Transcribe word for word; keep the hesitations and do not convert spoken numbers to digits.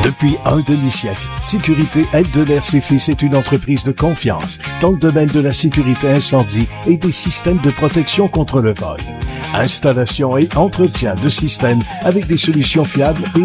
Depuis un demi-siècle, Sécurité Aide de l'air C F I S est une entreprise de confiance dans le domaine de la sécurité incendie et des systèmes de protection contre le vol. Installation et entretien de systèmes avec des solutions fiables et